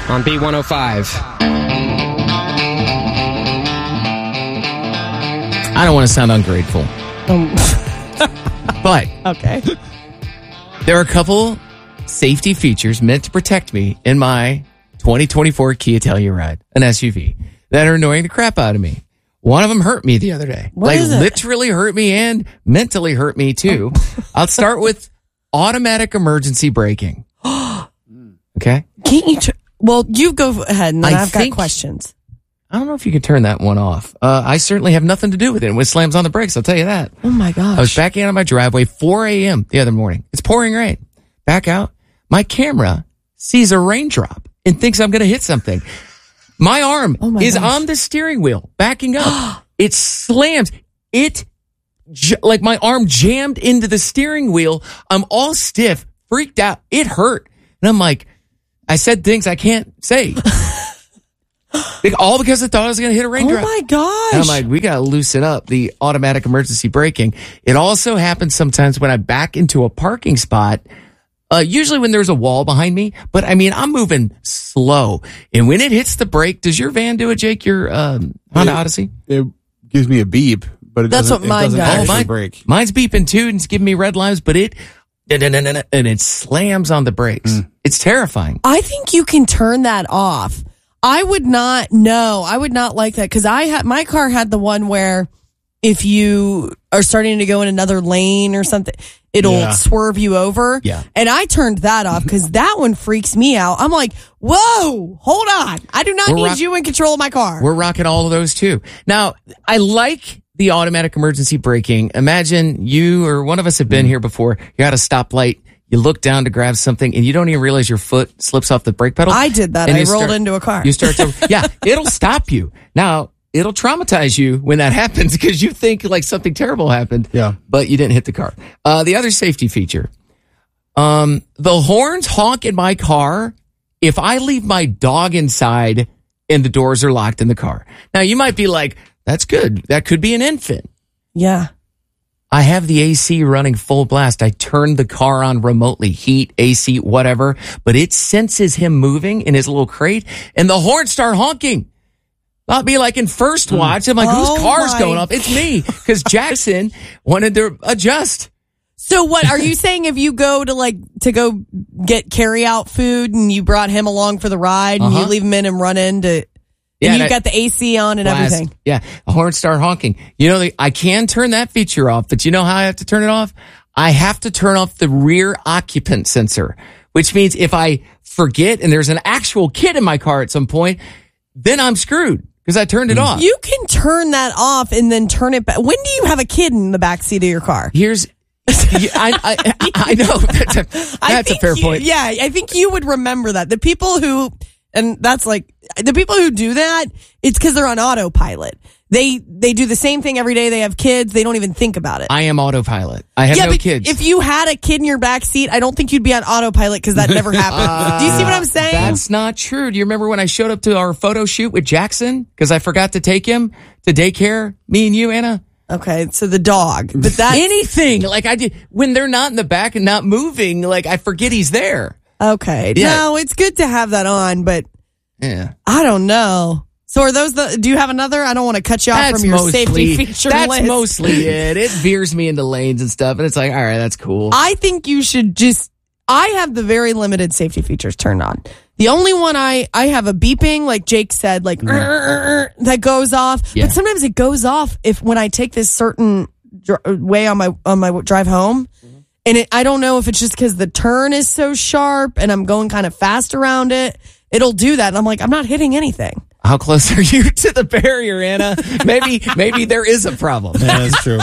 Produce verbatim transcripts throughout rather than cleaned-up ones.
on B one oh five. I don't want to sound ungrateful. Um, but okay. There are a couple safety features meant to protect me in my twenty twenty-four Kia Telluride, an S U V, that are annoying the crap out of me. One of them hurt me the other day. What like is it? literally hurt me and mentally hurt me too. I'll start with automatic emergency braking. Okay. Can't you? Tr- well, you go ahead, and then I I've think- got questions. I don't know if you can turn that one off. Uh, I certainly have nothing to do with it when it slams on the brakes. I'll tell you that. Oh my gosh! I was backing out of my driveway, four a.m. the other morning. It's pouring rain. Back out. My camera sees a raindrop and thinks I'm going to hit something. My arm Oh my is gosh. on the steering wheel, backing up. It slams. It, j- like my arm jammed into the steering wheel. I'm all stiff, freaked out. It hurt. And I'm like, I said things I can't say. All because I thought I was going to hit a raindrop. Oh my gosh! And I'm like, we got to loosen up the automatic emergency braking. It also happens sometimes when I back into a parking spot, uh, usually when there's a wall behind me. But I mean, I'm moving slow. And when it hits the brake, does your van do it, Jake? Your um, Honda It- Odyssey? It gives me a beep, but it That's doesn't, what mine it doesn't does. actually mine- break. Mine's beeping too and it's giving me red lines, but it, and it slams on the brakes. Mm. It's terrifying. I think you can turn that off. I would not know. I would not like that because I had my car had the one where if you are starting to go in another lane or something, it'll Yeah. swerve you over. Yeah. And I turned that off because that one freaks me out. I'm like, whoa, hold on. I do not We're need rock- you in control of my car. We're rocking all of those too. Now, I like the automatic emergency braking. Imagine you or one of us have been here before. You're at a stoplight. You look down to grab something and you don't even realize your foot slips off the brake pedal. I did that. And I you rolled start- into a car. You start to, yeah, it'll stop you. Now, it'll traumatize you when that happens because you think like something terrible happened. Yeah. But you didn't hit the car. Uh, the other safety feature, um, the horns honk in my car if I leave my dog inside and the doors are locked in the car. Now, you might be like, that's good. That could be an infant. Yeah. I have the A C running full blast. I turned the car on remotely, heat, A C, whatever, but it senses him moving in his little crate and the horns start honking. I'll be like in first watch. I'm like, Oh whose car's my- going off? It's me. Cause Jackson wanted to adjust. So what are you saying if you go to like to go get carry out food and you brought him along for the ride and Uh-huh. you leave him in and run into Yeah, and you and I- got the A C on and Blast. everything. Yeah. The horns start honking. You know, the, I can turn that feature off, but you know how I have to turn it off? I have to turn off the rear occupant sensor, which means if I forget and there's an actual kid in my car at some point, then I'm screwed because I turned it off. You can turn that off and then turn it back. When do you have a kid in the back seat of your car? Here's, yeah, I, I, I know that's a, that's I a think fair you- point. Yeah, I think you would remember that. The people who, and that's like, the people who do that, it's because they're on autopilot. They they do the same thing every day. They have kids. They don't even think about it. I am autopilot. I have yeah, no but kids. if you had a kid in your back seat, I don't think you'd be on autopilot because that never happened. Do you see what I'm saying? That's not true. Do you remember when I showed up to our photo shoot with Jackson because I forgot to take him to daycare? Me and you, Anna. Okay, so the dog, but that Anything like I did when they're not in the back and not moving, like I forget he's there. okay. Yeah. No, it's good to have that on, but Yeah, I don't know. So are those the? Do you have another? I don't want to cut you off from your safety feature that's list. mostly it. It veers me into lanes and stuff, and it's like, all right, that's cool. I think you should just. I have the very limited safety features turned on. The only one I I have a beeping, like Jake said, like "Er, er, er," that goes off. Yeah. But sometimes it goes off if when I take this certain dr- way on my on my drive home, and it, I don't know if it's just because the turn is so sharp and I'm going kind of fast around it. It'll do that, and I'm like, I'm not hitting anything. How close are you to the barrier, Anna? Maybe maybe there is a problem. Yeah, that's true.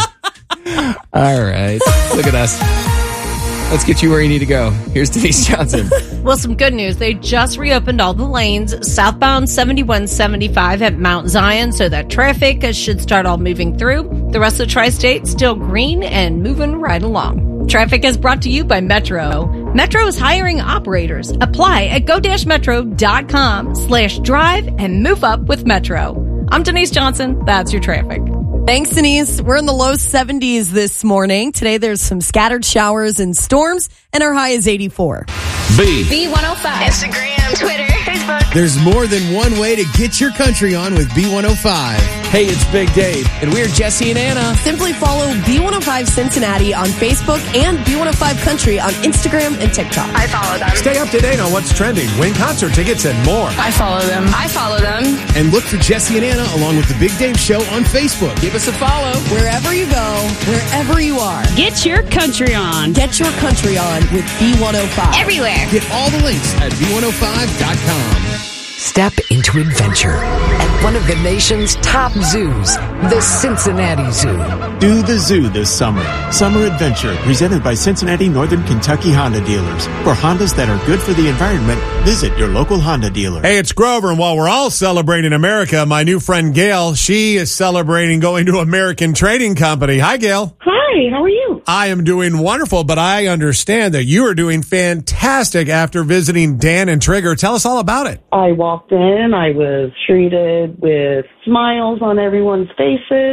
All right, look at us. Let's get you where you need to go. Here's Denise Johnson. Well, some good news. They just reopened all the lanes southbound seventy-one seventy-five at Mount Zion, so that traffic should start all moving through. The rest of the tri-state still green and moving right along. Traffic is brought to you by Metro. Metro is hiring operators. Apply at go-metro.com slash drive and move up with Metro. I'm Denise Johnson. That's your traffic. Thanks, Denise. We're in the low seventies this morning. Today, there's some scattered showers and storms, and our high is eighty-four. B. B one oh five. Instagram, Twitter, Facebook. There's more than one way to get your country on with B one oh five. Hey, it's Big Dave. And we're Jesse and Anna. Simply follow B one oh five Cincinnati on Facebook and B one oh five Country on Instagram and TikTok. I follow them. Stay up to date on what's trending, win concert tickets, and more. I follow them. I follow them. And look for Jesse and Anna along with the Big Dave Show on Facebook. Give us a follow. Wherever you go, wherever you are, Get your country on. get your country on with B one oh five. Everywhere. Get all the links at B one oh five dot com. Step into adventure at one of the nation's top zoos, the Cincinnati Zoo. Do the zoo this summer. Summer Adventure, presented by Cincinnati Northern Kentucky Honda dealers. For Hondas that are good for the environment, visit your local Honda dealer. Hey, it's Grover, and while we're all celebrating America, my new friend Gail, she is celebrating going to American Trading Company. Hi, Gail. Hi, how are you? I am doing wonderful, but I understand that you are doing fantastic after visiting Dan and Trigger. Tell us all about it. I walked in, I was treated with smiles on everyone's faces.